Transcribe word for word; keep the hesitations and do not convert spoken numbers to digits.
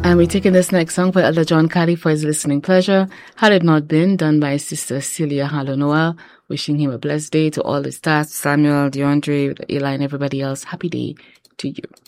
And we're taking this next song for Elder John Caddy for his listening pleasure. Had It Not Been, done by Sister Celia Harlow Noel. Wishing him a blessed day. To all the staff, Samuel, DeAndre, Eli, and everybody else. Happy day to you.